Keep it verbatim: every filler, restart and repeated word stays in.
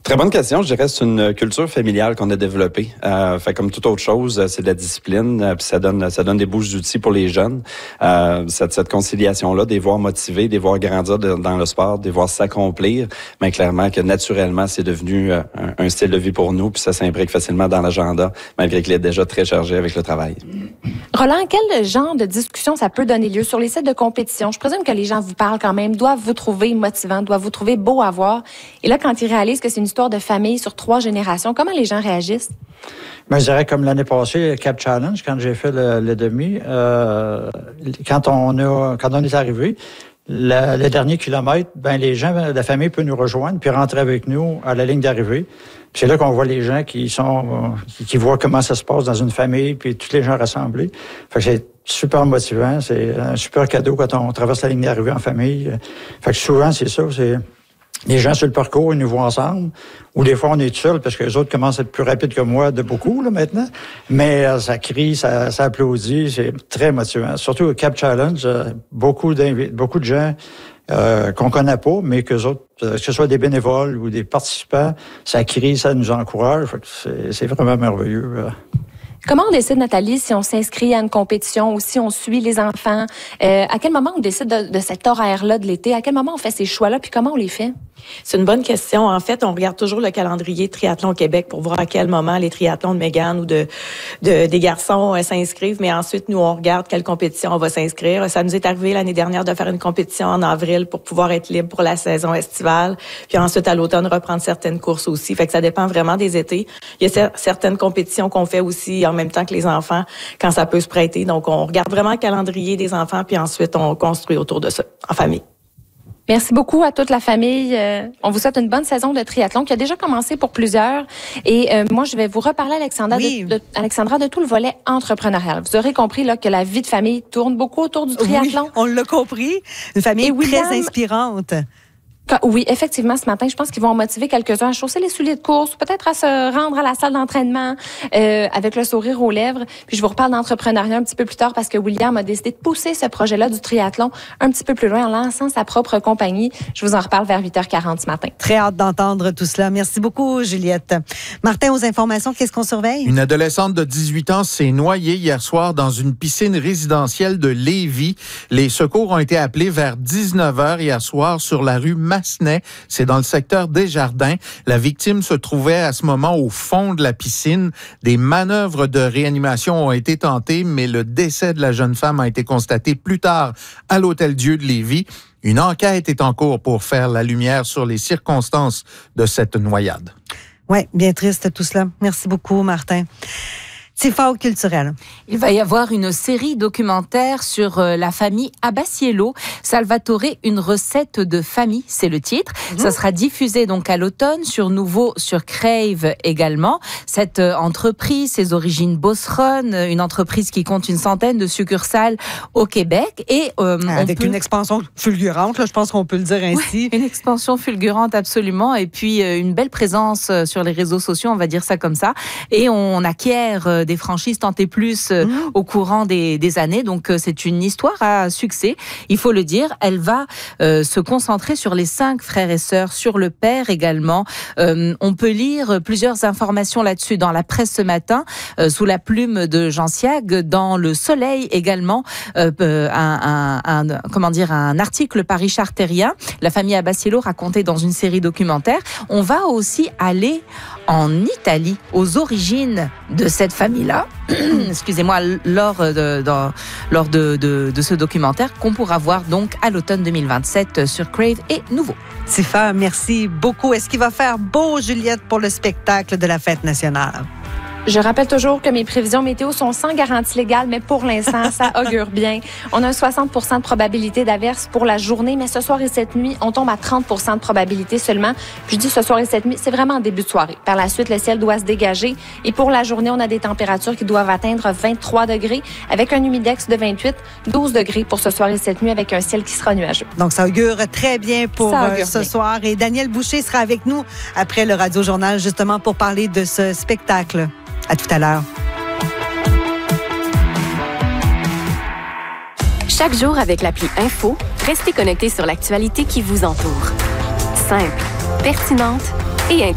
Très bonne question. Je dirais que c'est une culture familiale qu'on a développée. Euh, fait comme toute autre chose, c'est de la discipline, euh, puis ça donne ça donne des bouches d'outils pour les jeunes. Euh, cette, cette conciliation-là, des voir motivés, des voir grandir de, dans le sport, des voir s'accomplir, mais clairement que naturellement, c'est devenu euh, un, un style de vie pour nous, puis ça s'imbrique facilement dans l'agenda, malgré qu'il est déjà très chargé avec le travail. Roland, quel genre de discussion ça peut donner lieu sur les sites de compétition? Je présume que les gens vous parlent quand même, doivent vous trouver motivant, doivent vous trouver beau à voir. Et là, quand ils réalisent que c'est une histoire de famille sur trois générations, comment les gens réagissent? Ben, je dirais comme l'année passée, Cap Challenge, quand j'ai fait le, le demi, euh, quand on a, quand on est arrivé, le, le dernier kilomètre, ben les gens de la famille peuvent nous rejoindre puis rentrer avec nous à la ligne d'arrivée. Puis c'est là qu'on voit les gens qui sont, qui, qui voient comment ça se passe dans une famille, puis tous les gens rassemblés. Fait que c'est super motivant, c'est un super cadeau quand on traverse la ligne d'arrivée en famille. Fait que souvent c'est ça, c'est les gens sur le parcours, ils nous voient ensemble. Ou des fois, on est tout seul parce que les autres commencent à être plus rapides que moi de beaucoup, là, maintenant. Mais euh, ça crie, ça, ça applaudit, c'est très motivant. Surtout au Cap Challenge, euh, beaucoup d'invités, beaucoup de gens euh, qu'on connaît pas, mais qu'eux autres, euh, que ce soit des bénévoles ou des participants, ça crie, ça nous encourage. Fait que c'est, c'est vraiment merveilleux. Euh. Comment on décide, Nathalie, si on s'inscrit à une compétition ou si on suit les enfants? Euh, à quel moment on décide de, de cet horaire-là de l'été? À quel moment on fait ces choix-là? Puis comment on les fait? C'est une bonne question. En fait, on regarde toujours le calendrier Triathlon Québec pour voir à quel moment les triathlons de Mégane ou de, de des garçons euh, s'inscrivent. Mais ensuite, nous, on regarde quelle compétition on va s'inscrire. Ça nous est arrivé l'année dernière de faire une compétition en avril pour pouvoir être libre pour la saison estivale. Puis ensuite, à l'automne, reprendre certaines courses aussi. Fait que ça dépend vraiment des étés. Il y a certaines compétitions qu'on fait aussi en même temps que les enfants quand ça peut se prêter. Donc, on regarde vraiment le calendrier des enfants puis ensuite, on construit autour de ça en famille. Merci beaucoup à toute la famille. Euh, on vous souhaite une bonne saison de triathlon qui a déjà commencé pour plusieurs. Et euh, moi, je vais vous reparler, Alexandra, oui. de, de, Alexandra, de tout le volet entrepreneurial. Vous aurez compris là que la vie de famille tourne beaucoup autour du triathlon. Oui, on l'a compris. Une famille William, très inspirante. Oui, effectivement, ce matin, je pense qu'ils vont motiver quelques-uns à chausser les souliers de course, peut-être à se rendre à la salle d'entraînement euh, avec le sourire aux lèvres. Puis je vous reparle d'entrepreneuriat un petit peu plus tard parce que William a décidé de pousser ce projet-là du triathlon un petit peu plus loin en lançant sa propre compagnie. Je vous en reparle vers huit heures quarante ce matin. Très hâte d'entendre tout cela. Merci beaucoup, Juliette. Martin, aux informations, qu'est-ce qu'on surveille? Une adolescente de dix-huit ans s'est noyée hier soir dans une piscine résidentielle de Lévis. Les secours ont été appelés vers dix-neuf heures hier soir sur la rue Massenet. C'est dans le secteur des Jardins. La victime se trouvait à ce moment au fond de la piscine. Des manœuvres de réanimation ont été tentées, mais le décès de la jeune femme a été constaté plus tard à l'Hôtel-Dieu de Lévis. Une enquête est en cours pour faire la lumière sur les circonstances de cette noyade. Oui, bien triste tout cela. Merci beaucoup, Martin. Tifao culturel. Il va y avoir une série documentaire sur euh, la famille Abbassiello. Salvatore, une recette de famille, c'est le titre. Mmh. Ça sera diffusé donc à l'automne sur Nouveau, sur Crave également. Cette euh, entreprise, ses origines bosseronnes, une entreprise qui compte une centaine de succursales au Québec. Et euh, avec peut... une expansion fulgurante, là, je pense qu'on peut le dire ainsi. Oui, une expansion fulgurante, absolument. Et puis euh, une belle présence euh, sur les réseaux sociaux, on va dire ça comme ça. Et on acquiert euh, des franchises tant et plus euh, mmh. au courant des, des années. Donc, euh, c'est une histoire à succès. Il faut le dire. Elle va euh, se concentrer sur les cinq frères et sœurs, sur le père également. Euh, on peut lire plusieurs informations là-dessus dans la presse ce matin, euh, sous la plume de Jean Siag, dans Le Soleil également, euh, un, un, un, comment dire, un article par Richard Terrien. La famille Abbassiello racontée dans une série documentaire. On va aussi aller en Italie, aux origines de cette famille-là, excusez-moi, lors, de, de, lors de, de, de ce documentaire qu'on pourra voir donc à l'automne deux mille vingt-sept sur Crave et Nouveau. Tifa, merci beaucoup. Est-ce qu'il va faire beau, Juliette, pour le spectacle de la Fête nationale? Je rappelle toujours que mes prévisions météo sont sans garantie légale, mais pour l'instant, ça augure bien. On a un soixante pour cent de probabilité d'averse pour la journée, mais ce soir et cette nuit, on tombe à trente pour cent de probabilité seulement. Puis je dis ce soir et cette nuit, c'est vraiment en début de soirée. Par la suite, le ciel doit se dégager. Et pour la journée, on a des températures qui doivent atteindre vingt-trois degrés, avec un humidex de vingt-huit, douze degrés pour ce soir et cette nuit, avec un ciel qui sera nuageux. Donc, ça augure très bien pour euh, ce bien. soir. Et Daniel Boucher sera avec nous après le Radio Journal, justement, pour parler de ce spectacle. À tout à l'heure. Chaque jour avec l'appli Info, restez connectés sur l'actualité qui vous entoure. Simple, pertinente et intéressante.